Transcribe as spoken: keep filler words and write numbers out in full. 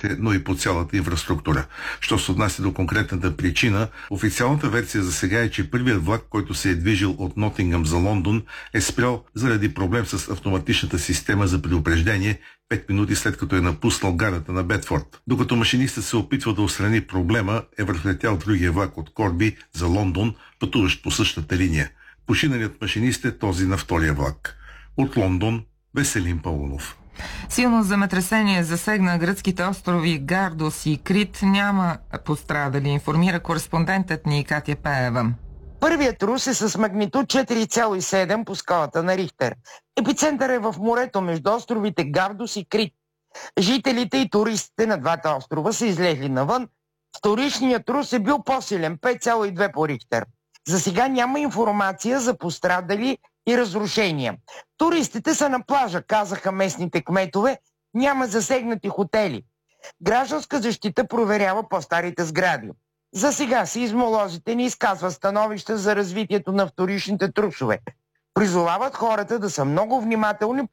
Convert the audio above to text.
тротуарите, но и по цялата инфраструктура. Що се отнася до конкретната причина, официалната версия за сега е, че първият влак, който се е движил от Нотингъм за Лондон, е спрял заради проблем с автоматичната система за предупреждение пет минути след като е напуснал гарата на Бедфорд. Докато машинистът се опитва да отстрани проблема, е върхлетял другия влак от Корби за Лондон, пътуващ по същата линия. Починалият машинист е този на втория влак. От Лондон, Веселин Паунов. Силно земетресение засегна гръцките острови Гардос и Крит. Няма пострадали, информира кореспондентът ни Катя Пеева. Първият трус е с магнитуд четири цяло и седем по скалата на Рихтер. Епицентър е в морето между островите Гардос и Крит. Жителите и туристите на двата острова са излезли навън. Вторичният трус е бил по-силен, пет цяло и две по Рихтер. За сега няма информация за пострадали и разрушения. Туристите са на плажа, казаха местните кметове, няма засегнати хотели. Гражданска защита проверява по-старите сгради. За сега сеизмолозите не изказват становища за развитието на вторичните трусове. Призовават хората да са много внимателни